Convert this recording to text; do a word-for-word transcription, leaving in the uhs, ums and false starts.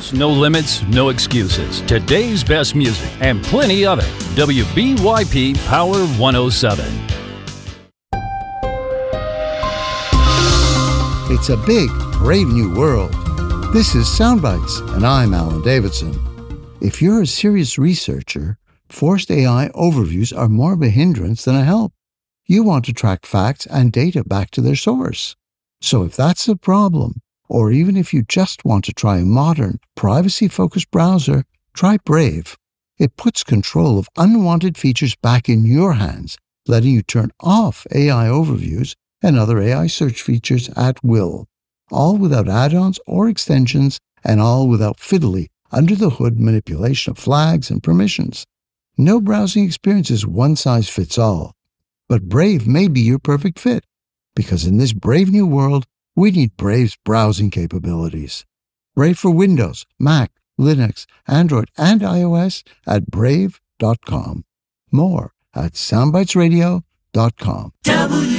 rules, no limits, no excuses. Today's best music and plenty of it. W B Y P Power one oh seven. It's a big, brave new world. This is Soundbites, and I'm Alan Davidson. If you're a serious researcher, forced A I overviews are more of a hindrance than a help. You want to track facts and data back to their source. So if that's a problem, or even if you just want to try a modern, privacy-focused browser, try Brave. It puts control of unwanted features back in your hands, letting you turn off A I overviews and other A I search features at will, all without add-ons or extensions, and all without fiddly, under-the-hood manipulation of flags and permissions. No browsing experience is one-size-fits-all, but Brave may be your perfect fit, because in this brave new world, we need Brave's browsing capabilities. Brave for Windows, Mac, Linux, Android, and iOS at brave dot com. More at soundbitesradio dot com.